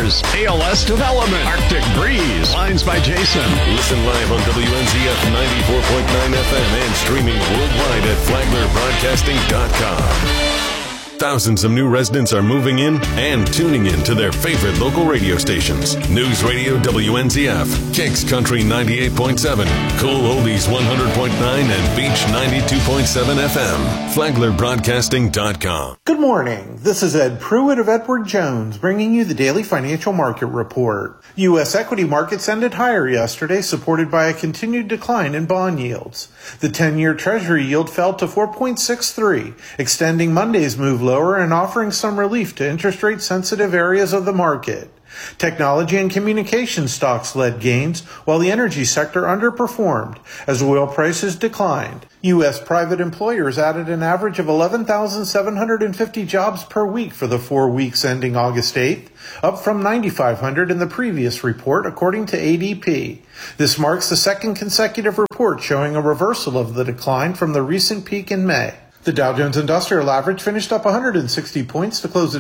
Motors, ALS Development, Arctic Breeze, Lines by Jason. Listen live on WNZF 94.9 FM and streaming worldwide at FlaglerBroadcasting.com. Thousands of new residents are moving in and tuning in to their favorite local radio stations. News Radio WNZF, Kicks Country 98.7, Cool Oldies 100.9, and Beach 92.7 FM. FlaglerBroadcasting.com. Good morning. This is Ed Pruitt of Edward Jones bringing you the daily financial market report. U.S. equity markets ended higher yesterday, supported by a continued decline in bond yields. The 10-year Treasury yield fell to 4.63, extending Monday's move lower and offering some relief to interest rate sensitive areas of the market. Technology and communication stocks led gains, while the energy sector underperformed as oil prices declined. U.S. private employers added an average of 11,750 jobs per week for the 4 weeks ending August 8th, up from 9,500 in the previous report, according to ADP. This marks the second consecutive report showing a reversal of the decline from the recent peak in May. The Dow Jones Industrial Average finished up 160 points to close at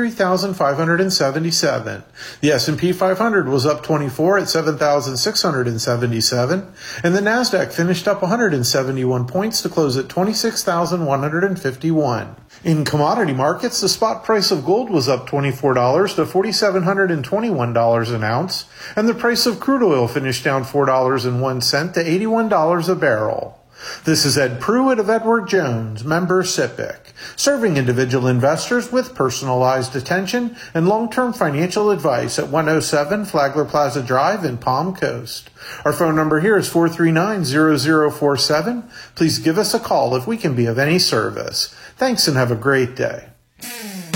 53,577. The S&P 500 was up 24 at 7,677, and the Nasdaq finished up 171 points to close at 26,151. In commodity markets, the spot price of gold was up $24 to $4,721 an ounce, and the price of crude oil finished down $4.01 to $81 a barrel. This is Ed Pruitt of Edward Jones, member SIPC, serving individual investors with personalized attention and long-term financial advice at 107 Flagler Plaza Drive in Palm Coast. Our phone number here is 439-0047. Please give us a call if we can be of any service. Thanks and have a great day.